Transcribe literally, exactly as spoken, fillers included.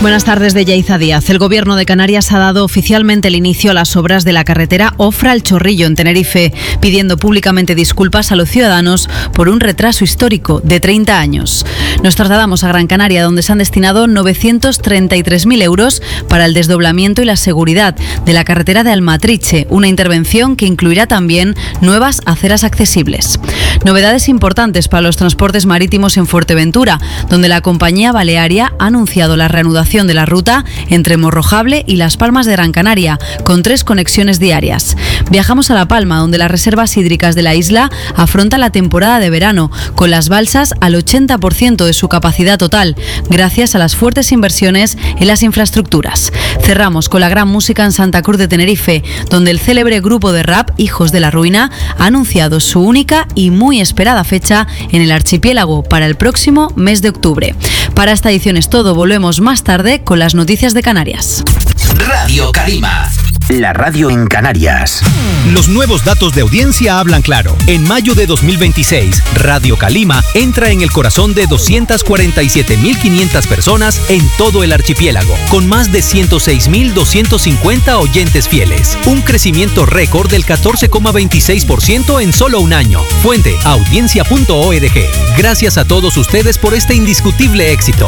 Buenas tardes de Yaiza Díaz. El Gobierno de Canarias ha dado oficialmente el inicio a las obras de la carretera Ofra-El Chorrillo en Tenerife, pidiendo públicamente disculpas a los ciudadanos por un retraso histórico de treinta años. Nos trasladamos a Gran Canaria, donde se han destinado novecientos treinta y tres mil euros para el desdoblamiento y la seguridad de la carretera de Almatriche, una intervención que incluirá también nuevas aceras accesibles. Novedades importantes para los transportes marítimos en Fuerteventura, donde la compañía balearia ha anunciado la reanudación de la ruta entre Morrojable y Las Palmas de Gran Canaria, con tres conexiones diarias. Viajamos a La Palma, donde las reservas hídricas de la isla afrontan la temporada de verano, con las balsas al ochenta por ciento de su capacidad total, gracias a las fuertes inversiones en las infraestructuras. Cerramos con la gran música en Santa Cruz de Tenerife, donde el célebre grupo de rap Hijos de la Ruina ha anunciado su única y muy esperada fecha en el archipiélago para el próximo mes de octubre. Para esta edición es todo, volvemos más tarde con las noticias de Canarias. Radio Calima, la radio en Canarias. Los nuevos datos de audiencia hablan claro. En mayo de dos mil veintiséis, Radio Calima entra en el corazón de doscientas cuarenta y siete mil quinientas personas en todo el archipiélago, con más de ciento seis mil doscientos cincuenta oyentes fieles. Un crecimiento récord del catorce coma veintiséis por ciento en solo un año. Fuente, audiencia punto org. Gracias a todos ustedes por este indiscutible éxito.